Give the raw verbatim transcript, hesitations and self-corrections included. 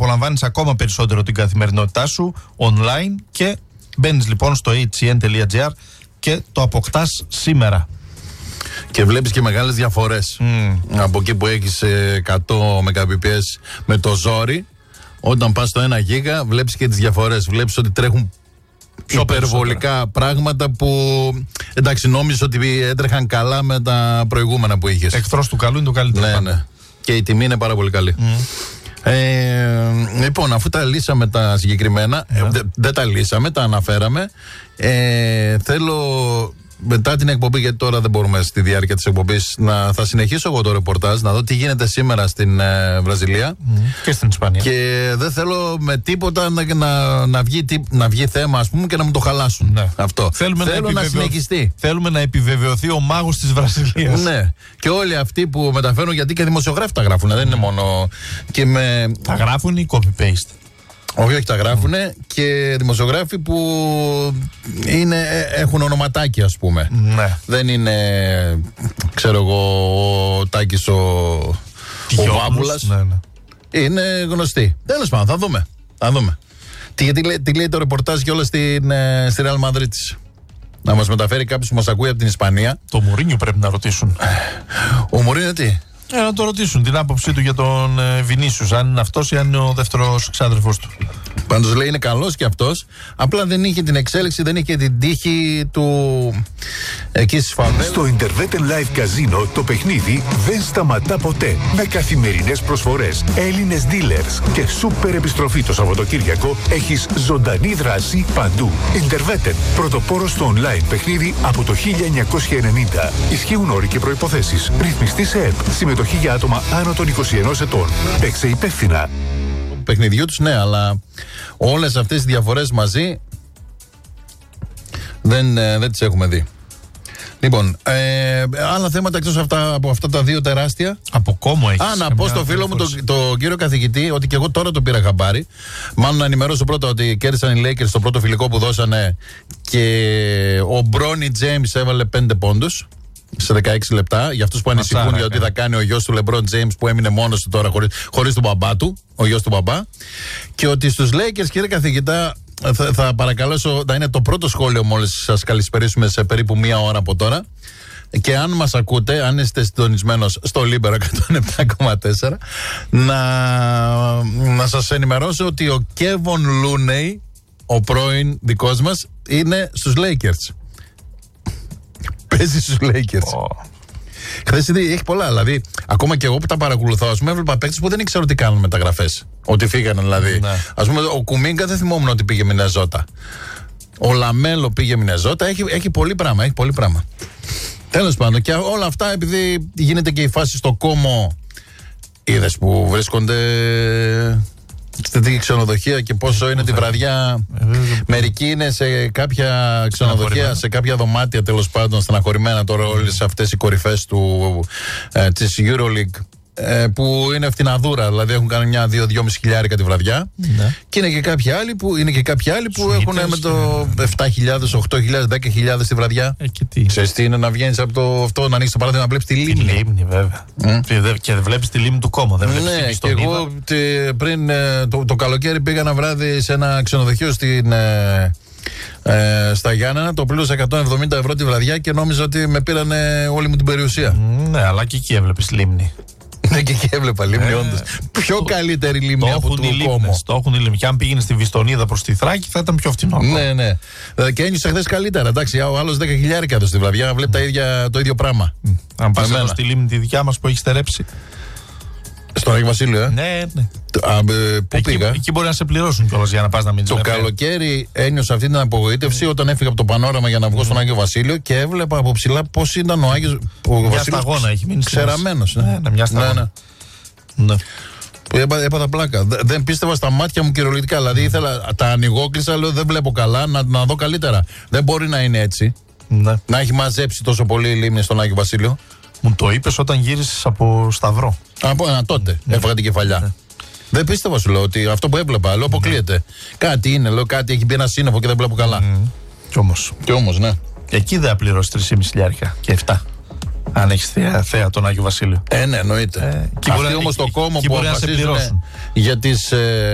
απολαμβάνεις ακόμα περισσότερο την καθημερινότητά σου online και μπαίνεις λοιπόν στο έιτς ι εν τελεία τζι άρ και το αποκτάς σήμερα. Και βλέπεις και μεγάλες διαφορές. Mm. Από εκεί που έχεις εκατό Mbps με το ζόρι, όταν πας στο ένα γίγα βλέπεις και τις διαφορές. Βλέπεις ότι τρέχουν πιο υπερβολικά περισσότερα πράγματα που εντάξει νόμιζες ότι έτρεχαν καλά με τα προηγούμενα που είχες. Εχθρός του καλού είναι το καλύτερο. Ναι, ναι. Και η τιμή είναι πάρα πολύ καλή. Mm. Ε, λοιπόν, αφού τα λύσαμε τα συγκεκριμένα, yeah. ε, δε, δεν τα λύσαμε, τα αναφέραμε. Ε, θέλω μετά την εκπομπή, γιατί τώρα δεν μπορούμε στη διάρκεια της εκπομπής, να θα συνεχίσω εγώ το ρεπορτάζ, να δω τι γίνεται σήμερα στην ε, Βραζιλία mm. και στην Ισπανία. Και δεν θέλω με τίποτα να, να, να, βγει, να βγει θέμα, ας πούμε, και να μου το χαλάσουν. Ναι. Αυτό. Θέλουμε θέλω να, επιβεβαιω... να συνεχιστεί. Θέλουμε να επιβεβαιωθεί ο μάγος της Βραζιλίας. Ναι. Και όλοι αυτοί που μεταφέρουν, γιατί και δημοσιογράφοι τα γράφουν, δεν είναι μόνο. Και με... Τα γράφουν ή copy-paste? Όχι, όχι, τα γράφουνε mm. και δημοσιογράφοι που είναι, έχουν ονοματάκι, ας πούμε. Ναι. Δεν είναι, ξέρω εγώ, ο Τάκης ο, ο Βάμπουλας. Ναι, ναι. Είναι γνωστοί. Τέλος πάντων, θα δούμε. Θα δούμε. Τι, τι, λέει, τι λέει το ρεπορτάζ και όλα στην, στη Real Madrid. Να μας μεταφέρει κάποιος που μας ακούει από την Ισπανία. Το Μουρίνιο πρέπει να ρωτήσουν. Ο Μουρίνιο τι? Ε, να το ρωτήσουν την άποψή του για τον ε, Βινίσιους, αν είναι αυτός ή αν είναι ο δεύτερος ξάδερφος του. Πάντως λέει είναι καλός και αυτός. Απλά δεν είχε την εξέλιξη, δεν είχε την τύχη του εκεί στις φαβέλες. Στο Interveten Live Casino το παιχνίδι δεν σταματά ποτέ. Με καθημερινές προσφορές, Έλληνες dealers και σούπερ επιστροφή το Σαββατοκύριακο, έχεις ζωντανή δράση παντού. Interveten, πρωτοπόρος στο online παιχνίδι από το χίλια εννιακόσια ενενήντα. Ισχύουν όροι και προϋποθέσεις. Ρυθμιστή σε ΕΠ. Συμμετοχή για άτομα άνω των είκοσι ενός ετών. Παίξε υπεύθυνα. Παιχνιδιού τους, ναι, αλλά όλες αυτές τις διαφορές μαζί δεν, ε, δεν τις έχουμε δει. Λοιπόν, ε, άλλα θέματα εκτός αυτά, από αυτά τα δύο τεράστια. Από κόμμα έχεις. Α, να πω στο φίλο μου, τον το κύριο καθηγητή, ότι και εγώ τώρα το πήρα χαμπάρι. Μάλλον να ενημερώσω πρώτα ότι κέρδισαν οι Lakers στο πρώτο φιλικό που δώσανε και ο Μπρόνι Τζέιμς έβαλε πέντε πόντους σε δεκαέξι λεπτά. Για αυτούς που ανησυχούν για ότι θα κάνει ο γιος του Λεμπρόν Τζέιμς που έμεινε μόνος του τώρα χωρίς, χωρίς τον μπαμπά του, ο γιος του μπαμπά. Και ότι στους Lakers, κύριε καθηγητά, θα, θα παρακαλέσω να είναι το πρώτο σχόλιο μόλις σας καλησπερίσουμε σε περίπου μία ώρα από τώρα. Και αν μας ακούτε, αν είστε συντονισμένος στο Libero εκατόν επτά κόμμα τέσσερα, να, να σας ενημερώσω ότι ο Kevon Looney, ο πρώην δικός μας, είναι στους Lakers. Παίζει στους Lakers. Oh. Χθες έχει πολλά, δηλαδή. Ακόμα και εγώ που τα παρακολουθώ, ας πούμε, έβλεπα παίκτες που δεν ήξερα τι κάνουν μεταγραφές. Ότι φύγανε, δηλαδή. Ναι. Ας πούμε, ο Κουμίγκα δεν θυμόμουν ότι πήγε Μινεζότα. Ο Λαμέλο πήγε Μινεζότα. Έχει, έχει πολύ πράγμα. Έχει πολύ πράγμα. Τέλος πάντων, και όλα αυτά επειδή γίνεται και η φάση στο Κόμο. Είδες που βρίσκονται στη ξενοδοχεία και πόσο είναι τη βραδιά. Μερικοί είναι σε κάποια ξενοδοχεία, σε κάποια δωμάτια τέλος πάντων, στεναχωρημένα τώρα όλες αυτές οι κορυφές του, ε, της EuroLeague, ε, που είναι φτηναδούρα, δηλαδή έχουν κάνει μια δύο-δυόμισι χιλιάρικα τη βραδιά. Ναι. Και είναι και κάποιοι άλλοι που, είναι και κάποιοι άλλοι που έχουν με το επτά χιλιάδες, οκτώ χιλιάδες, δέκα χιλιάδες τη βραδιά. Ε, και τι. Ξέρεις τι είναι να βγαίνεις από το αυτό, να ανοίξεις το παράδειγμα, να βλέπεις τη λίμνη. Τη λίμνη, βέβαια. Mm. Και δεν βλέπεις τη λίμνη του Κόμο. Δεν βλέπεις. Ναι, και εγώ τε, πριν το, το καλοκαίρι πήγα ένα βράδυ σε ένα ξενοδοχείο στην. Ε, Ε, στα Γιάννενα, το πλήρωσα εκατόν εβδομήντα ευρώ τη βραδιά και νόμιζα ότι με πήρανε όλη μου την περιουσία. Mm, ναι, αλλά και εκεί έβλεπες λίμνη. Ναι, και εκεί έβλεπα λίμνη, ε, όντως. Πιο το, καλύτερη λίμνη από το Κόμο. Το έχουν οι λίμνοι. Και αν πήγαινε στη Βιστονίδα προς τη Θράκη, θα ήταν πιο φτηνό. Ναι, ναι. Και ένιωσα χθες καλύτερα. Εντάξει, ο άλλος δέκα χιλιάρικα εδώ στη βραδιά, βλέπει mm. τα ίδια, το ίδιο πράγμα. Mm. Αν πας εδώ στη λίμνη τη δικιά μας που έχει στερέψει. Στον Άγιο Βασίλειο, ε. Ναι, ναι. Α, ε, πού εκεί, πήγα. Εκεί μπορεί να σε πληρώσουν κιόλας για να πας να μην Το καλοκαίρι ένιωσα αυτή την απογοήτευση mm. όταν έφυγα από το Πανόραμα για να βγω mm. στον Άγιο Βασίλειο και έβλεπα από ψηλά πώς ήταν ο Άγιος. Ο μια Βασίλειος σταγόνα έχει μείνει. Ξεραμένος. Ναι, ναι, ναι, μια σταγόνα. Ναι, ναι. Ναι. Έπα, έπαθα πλάκα. Δεν πίστευα στα μάτια μου κυριολεκτικά. Δηλαδή ήθελα, τα ανοιγόκλεισα, λέω δεν βλέπω καλά, να, να δω καλύτερα. Δεν μπορεί να είναι έτσι. Ναι. Να έχει μαζέψει τόσο πολύ η λίμνη στον Άγιο Βασίλειο. Μου το είπες όταν γύρισες από Σταυρό. Από ένα τότε. Ναι. Έφαγα την κεφαλιά. Ναι. Δεν πίστευα, σου λέω, ότι αυτό που έβλεπα, λέω, αποκλείεται. Ναι. Κάτι είναι, λέω, κάτι έχει μπει ένα σύννεφο και δεν βλέπω καλά. Mm. Κι όμως. Κι όμως, ναι. Εκεί δεν θα πληρώσει τρία κόμμα πέντε χιλιάρικα και επτά. Αν έχεις θέα, θέα τον Άγιο Βασίλειο. Ε, ναι, εννοείται. Ε, Αυτοί όμως το κόμμα που αποφασίζουν για τις. Ε,